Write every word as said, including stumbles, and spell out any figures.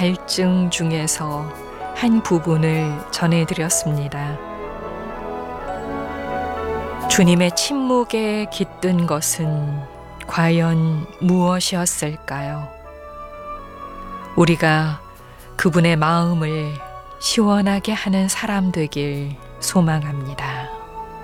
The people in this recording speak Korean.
갈증 중에서 한 부분을 전해드렸습니다. 주님의 침묵에 깃든 것은 과연 무엇이었을까요? 우리가 그분의 마음을 시원하게 하는 사람 되길 소망합니다.